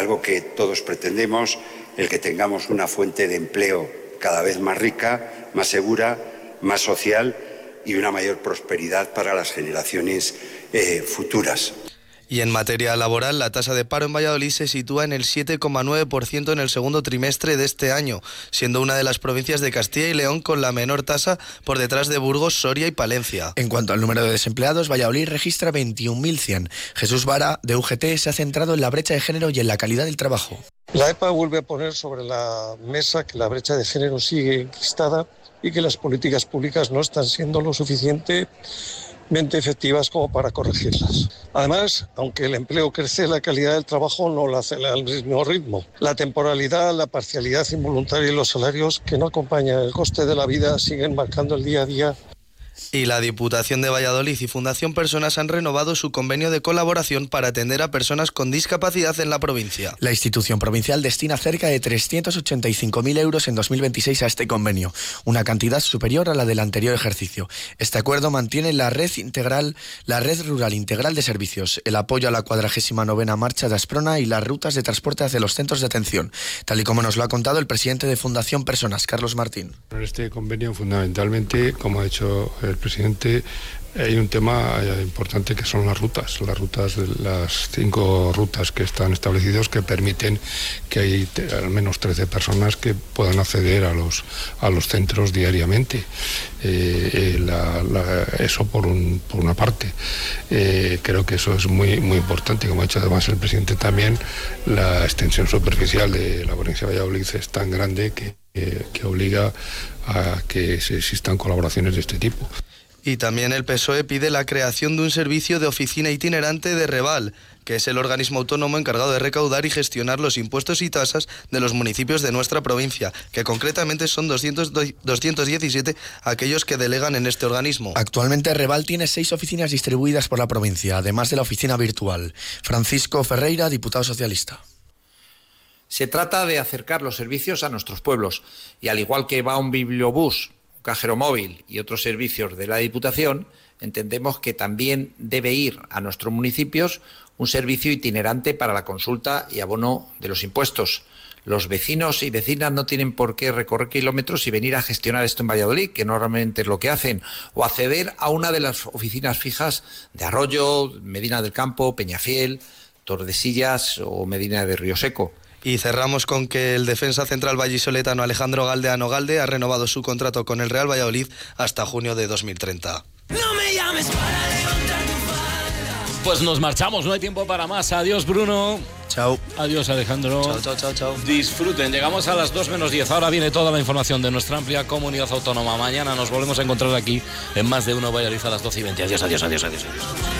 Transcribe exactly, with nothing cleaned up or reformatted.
algo que todos pretendemos, el que tengamos una fuente de empleo cada vez más rica, más segura, más social y una mayor prosperidad para las generaciones eh, futuras. Y en materia laboral, la tasa de paro en Valladolid se sitúa en el siete coma nueve por ciento en el segundo trimestre de este año, siendo una de las provincias de Castilla y León con la menor tasa, por detrás de Burgos, Soria y Palencia. En cuanto al número de desempleados, Valladolid registra veintiún mil cien. Jesús Vara, de U G T, se ha centrado en la brecha de género y en la calidad del trabajo. La E P A vuelve a poner sobre la mesa que la brecha de género sigue enquistada y que las políticas públicas no están siendo lo suficientemente efectivas como para corregirlas. Además, aunque el empleo crece, la calidad del trabajo no la hace al mismo ritmo. La temporalidad, la parcialidad involuntaria y los salarios que no acompañan el coste de la vida siguen marcando el día a día. Y la Diputación de Valladolid y Fundación Personas han renovado su convenio de colaboración para atender a personas con discapacidad en la provincia. La institución provincial destina cerca de trescientos ochenta y cinco mil euros en dos mil veintiséis a este convenio, una cantidad superior a la del anterior ejercicio. Este acuerdo mantiene la red integral, la red rural integral de servicios, el apoyo a la cuadragésima novena marcha de Asprona y las rutas de transporte hacia los centros de atención, tal y como nos lo ha contado el presidente de Fundación Personas, Carlos Martín. Este convenio, fundamentalmente, como ha dicho el presidente, hay un tema importante que son las rutas, las rutas de las cinco rutas que están establecidas que permiten que hay al menos trece personas que puedan acceder a los a los centros diariamente. Eh, la, la, eso por, un, por una parte. Eh, creo que eso es muy muy importante, como ha dicho además el presidente también, la extensión superficial de la provincia de Valladolid es tan grande que, que, que obliga a que se existan colaboraciones de este tipo. Y también el P S O E pide la creación de un servicio de oficina itinerante de Reval, que es el organismo autónomo encargado de recaudar y gestionar los impuestos y tasas de los municipios de nuestra provincia, que concretamente son doscientos diecisiete aquellos que delegan en este organismo. Actualmente Reval tiene seis oficinas distribuidas por la provincia, además de la oficina virtual. Francisco Ferreira, diputado socialista. Se trata de acercar los servicios a nuestros pueblos y al igual que va un bibliobús, cajero móvil y otros servicios de la Diputación, entendemos que también debe ir a nuestros municipios un servicio itinerante para la consulta y abono de los impuestos. Los vecinos y vecinas no tienen por qué recorrer kilómetros y venir a gestionar esto en Valladolid, que normalmente es lo que hacen, o acceder a una de las oficinas fijas de Arroyo, Medina del Campo, Peñafiel, Tordesillas o Medina de Río Seco. Y cerramos con que el defensa central vallisoletano Alejandro Galdeano Galde ha renovado su contrato con el Real Valladolid hasta junio de dos mil treinta. No me llames para levantar tu falda. Pues nos marchamos, no hay tiempo para más. Adiós, Bruno. Chao. Adiós, Alejandro. Chao, chao, chao, chao. Disfruten, llegamos a las dos menos diez. Ahora viene toda la información de nuestra amplia comunidad autónoma. Mañana nos volvemos a encontrar aquí en Más de Uno Valladolid a las doce y veinte. Adiós, adiós, adiós, adiós.